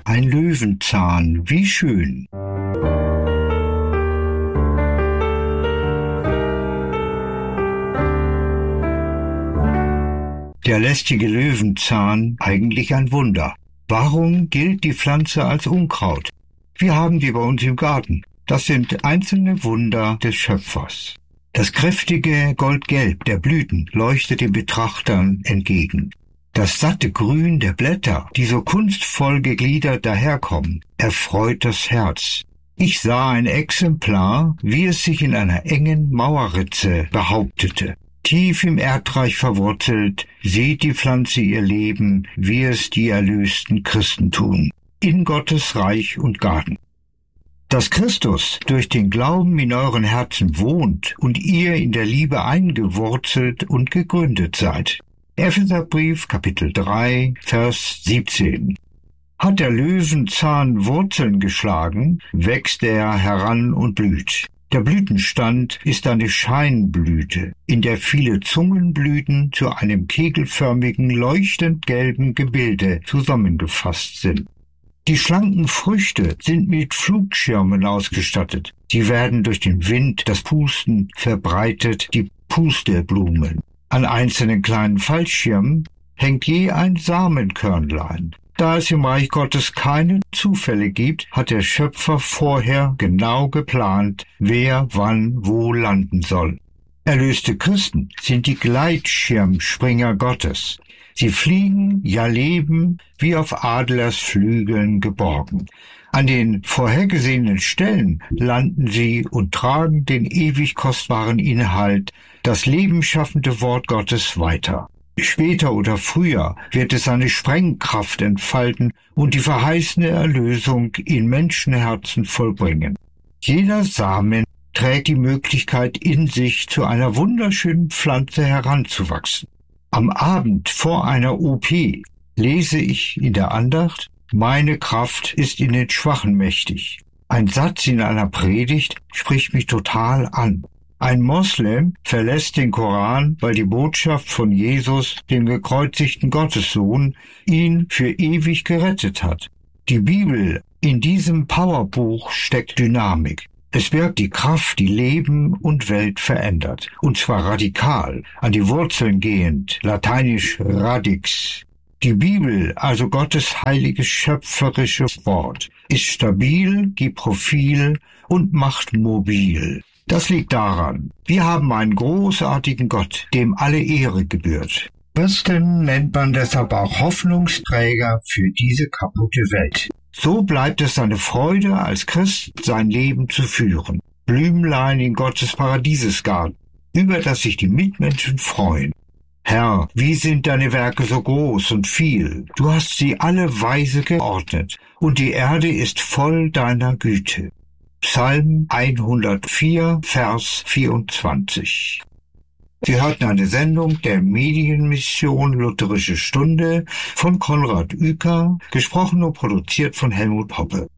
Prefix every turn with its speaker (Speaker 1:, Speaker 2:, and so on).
Speaker 1: Ein Löwenzahn, wie schön. Der lästige Löwenzahn, eigentlich ein Wunder. Warum gilt die Pflanze als Unkraut? Wir haben die bei uns im Garten. Das sind einzelne Wunder des Schöpfers. Das kräftige Goldgelb der Blüten leuchtet den Betrachtern entgegen. Das satte Grün der Blätter, die so kunstvoll gegliedert daherkommen, erfreut das Herz. Ich sah ein Exemplar, wie es sich in einer engen Mauerritze behauptete. Tief im Erdreich verwurzelt, sieht die Pflanze ihr Leben, wie es die erlösten Christen tun, in Gottes Reich und Garten. Dass Christus durch den Glauben in euren Herzen wohnt und ihr in der Liebe eingewurzelt und gegründet seid. Epheserbrief, Kapitel 3, Vers 17. Hat der Löwenzahn Wurzeln geschlagen, wächst er heran und blüht. Der Blütenstand ist eine Scheinblüte, in der viele Zungenblüten zu einem kegelförmigen, leuchtend gelben Gebilde zusammengefasst sind. Die schlanken Früchte sind mit Flugschirmen ausgestattet. Sie werden durch den Wind, das Pusten, verbreitet, die Pusteblumen. An einzelnen kleinen Fallschirmen hängt je ein Samenkörnlein. Da es im Reich Gottes keine Zufälle gibt, hat der Schöpfer vorher genau geplant, wer wann wo landen soll. Erlöste Christen sind die Gleitschirmspringer Gottes. Sie fliegen, ja leben, wie auf Adlersflügeln geborgen. An den vorhergesehenen Stellen landen sie und tragen den ewig kostbaren Inhalt, das lebensschaffende Wort Gottes weiter. Später oder früher wird es seine Sprengkraft entfalten und die verheißene Erlösung in Menschenherzen vollbringen. Jeder Samen trägt die Möglichkeit in sich, zu einer wunderschönen Pflanze heranzuwachsen. Am Abend vor einer OP lese ich in der Andacht: Meine Kraft ist in den Schwachen mächtig. Ein Satz in einer Predigt spricht mich total an. Ein Moslem verlässt den Koran, weil die Botschaft von Jesus, dem gekreuzigten Gottessohn, ihn für ewig gerettet hat. Die Bibel, in diesem Powerbuch steckt Dynamik. Es birgt die Kraft, die Leben und Welt verändert. Und zwar radikal, an die Wurzeln gehend, lateinisch radix. Die Bibel, also Gottes heiliges schöpferisches Wort, ist stabil, gibt Profil und macht mobil. Das liegt daran, wir haben einen großartigen Gott, dem alle Ehre gebührt. Christen nennt man deshalb auch Hoffnungsträger für diese kaputte Welt. So bleibt es seine Freude, als Christ sein Leben zu führen. Blümlein in Gottes Paradiesesgarten, über das sich die Mitmenschen freuen. Herr, wie sind deine Werke so groß und viel? Du hast sie alle weise geordnet, und die Erde ist voll deiner Güte. Psalm 104, Vers 24. Sie hörten eine Sendung der Medienmission Lutherische Stunde von Konrad Uecker, gesprochen und produziert von Helmut Poppe.